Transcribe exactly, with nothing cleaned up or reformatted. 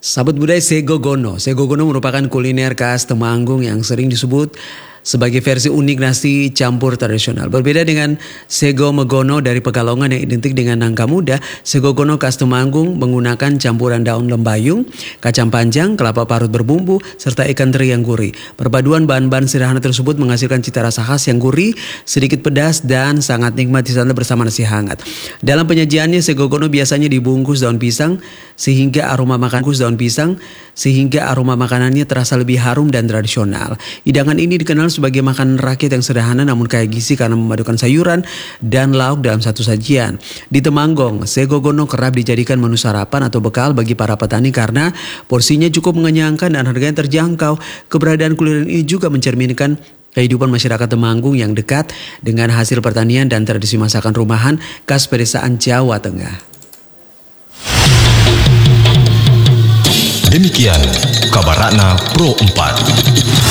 Sahabat budaya Segogono. Segogono merupakan kuliner khas Temanggung yang sering disebut sebagai versi unik nasi campur tradisional. Berbeda dengan Sego Megono dari Pekalongan yang identik dengan nangka muda, Segogono khas Temanggung menggunakan campuran daun lembayung, kacang panjang, kelapa parut berbumbu, serta ikan teri yang gurih. Perpaduan bahan-bahan sederhana tersebut menghasilkan cita rasa khas yang gurih, sedikit pedas, dan sangat nikmat disantap bersama nasi hangat. Dalam penyajiannya, Segogono biasanya dibungkus daun pisang sehingga aroma makan daun pisang sehingga aroma makanannya terasa lebih harum dan tradisional. Hidangan ini dikenal sebagai makanan rakyat yang sederhana namun kaya gizi karena memadukan sayuran dan lauk dalam satu sajian. Di Temanggung, Segogono kerap dijadikan menu sarapan atau bekal bagi para petani karena porsinya cukup mengenyangkan dan harganya terjangkau. Keberadaan kuliner ini juga mencerminkan kehidupan masyarakat Temanggung yang dekat dengan hasil pertanian dan tradisi masakan rumahan khas pedesaan Jawa Tengah. Demikian kabar Ratna Pro empat.